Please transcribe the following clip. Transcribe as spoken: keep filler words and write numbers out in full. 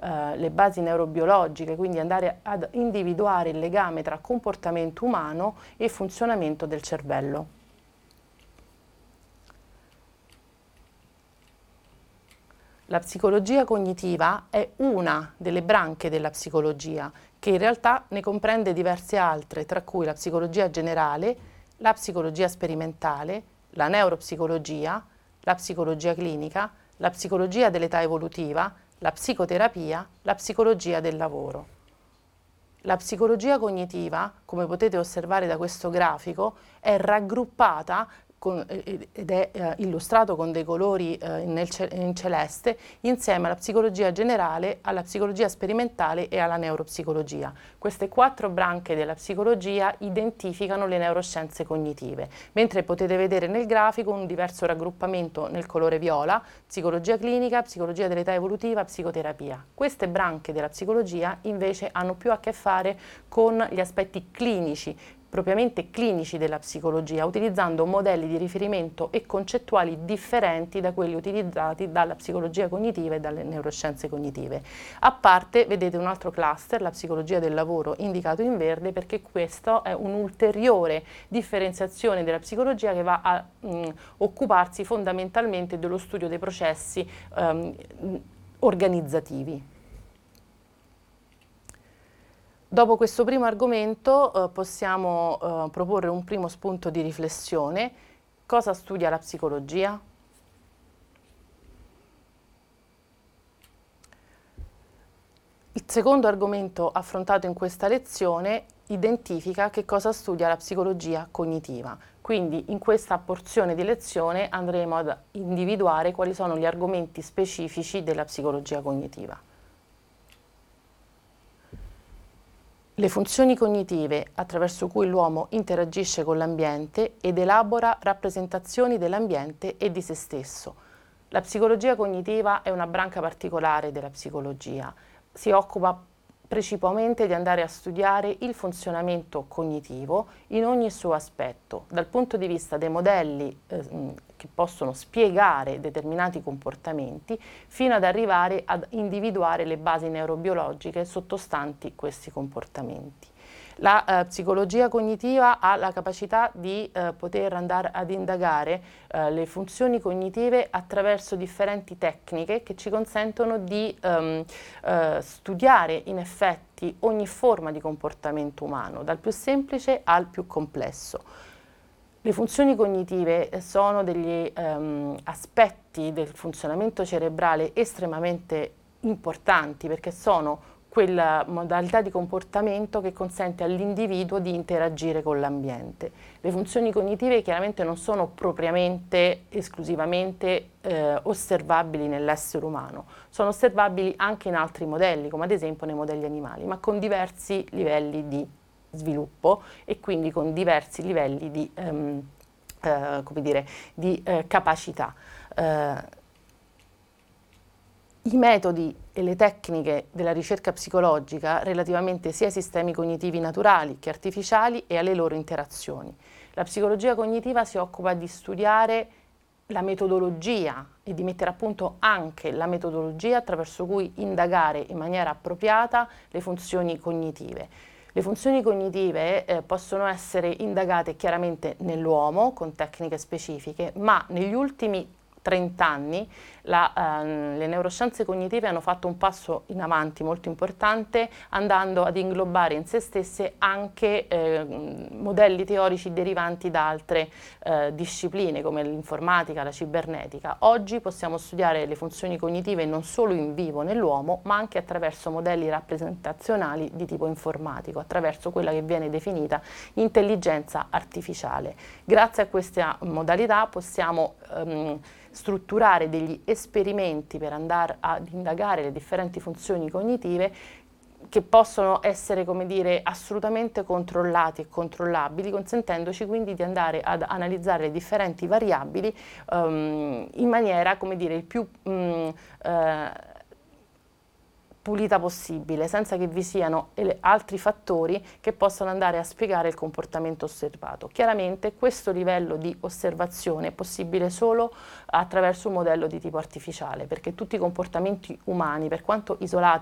eh, le basi neurobiologiche, quindi andare ad individuare il legame tra comportamento umano e funzionamento del cervello. La psicologia cognitiva è una delle branche della psicologia, che in realtà ne comprende diverse altre, tra cui la psicologia generale, la psicologia sperimentale, la neuropsicologia, la psicologia clinica, la psicologia dell'età evolutiva, la psicoterapia, la psicologia del lavoro. La psicologia cognitiva, come potete osservare da questo grafico, è raggruppata con, ed è eh, illustrato con dei colori eh, nel, in celeste, insieme alla psicologia generale, alla psicologia sperimentale e alla neuropsicologia. Queste quattro branche della psicologia identificano le neuroscienze cognitive, mentre potete vedere nel grafico un diverso raggruppamento nel colore viola: psicologia clinica, psicologia dell'età evolutiva, psicoterapia. Queste branche della psicologia invece hanno più a che fare con gli aspetti clinici, propriamente clinici della psicologia, utilizzando modelli di riferimento e concettuali differenti da quelli utilizzati dalla psicologia cognitiva e dalle neuroscienze cognitive. A parte, vedete un altro cluster, la psicologia del lavoro, indicato in verde, perché questo è un'ulteriore differenziazione della psicologia che va a mh, occuparsi fondamentalmente dello studio dei processi um, organizzativi. Dopo questo primo argomento eh, possiamo eh, proporre un primo spunto di riflessione. Cosa studia la psicologia? Il secondo argomento affrontato in questa lezione identifica che cosa studia la psicologia cognitiva. Quindi in questa porzione di lezione andremo ad individuare quali sono gli argomenti specifici della psicologia cognitiva. Le funzioni cognitive attraverso cui l'uomo interagisce con l'ambiente ed elabora rappresentazioni dell'ambiente e di se stesso. La psicologia cognitiva è una branca particolare della psicologia. Si occupa principalmente di andare a studiare il funzionamento cognitivo in ogni suo aspetto, dal punto di vista dei modelli eh, che possono spiegare determinati comportamenti, fino ad arrivare ad individuare le basi neurobiologiche sottostanti questi comportamenti. La eh, psicologia cognitiva ha la capacità di eh, poter andare ad indagare eh, le funzioni cognitive attraverso differenti tecniche che ci consentono di ehm, eh, studiare in effetti ogni forma di comportamento umano, dal più semplice al più complesso. Le funzioni cognitive sono degli ehm, aspetti del funzionamento cerebrale estremamente importanti, perché sono quella modalità di comportamento che consente all'individuo di interagire con l'ambiente. Le funzioni cognitive chiaramente non sono propriamente, esclusivamente eh, osservabili nell'essere umano, sono osservabili anche in altri modelli, come ad esempio nei modelli animali, ma con diversi livelli di sviluppo e quindi con diversi livelli di, ehm, eh, come dire, di eh, capacità. Eh, I metodi e le tecniche della ricerca psicologica relativamente sia ai sistemi cognitivi naturali che artificiali e alle loro interazioni. La psicologia cognitiva si occupa di studiare la metodologia e di mettere a punto anche la metodologia attraverso cui indagare in maniera appropriata le funzioni cognitive. Le funzioni cognitive eh, possono essere indagate chiaramente nell'uomo con tecniche specifiche, ma negli ultimi trenta anni la, ehm, le neuroscienze cognitive hanno fatto un passo in avanti molto importante, andando ad inglobare in se stesse anche eh, modelli teorici derivanti da altre eh, discipline come l'informatica, la cibernetica. Oggi possiamo studiare le funzioni cognitive non solo in vivo nell'uomo, ma anche attraverso modelli rappresentazionali di tipo informatico, attraverso quella che viene definita intelligenza artificiale. Grazie a questa modalità possiamo ehm, strutturare degli esperimenti per andare ad indagare le differenti funzioni cognitive che possono essere, come dire, assolutamente controllati e controllabili, consentendoci quindi di andare ad analizzare le differenti variabili um, in maniera, come dire, il più um, uh, pulita possibile, senza che vi siano altri fattori che possano andare a spiegare il comportamento osservato. Chiaramente questo livello di osservazione è possibile solo attraverso un modello di tipo artificiale, perché tutti i comportamenti umani, per quanto isolati